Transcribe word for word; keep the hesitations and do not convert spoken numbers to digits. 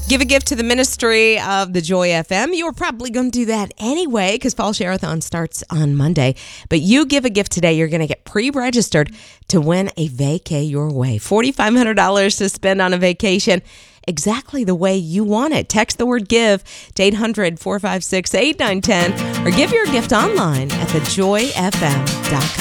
Give a gift to the ministry of the Joy F M. You were probably going to do that anyway because Fall Share-a-thon starts on Monday. But you give a gift today, you're going to get pre-registered to win a vacay your way. four thousand five hundred dollars to spend on a vacation exactly the way you want it. Text the word GIVE to eight hundred, four five six, eight nine one zero or give your gift online at the joy f m dot com.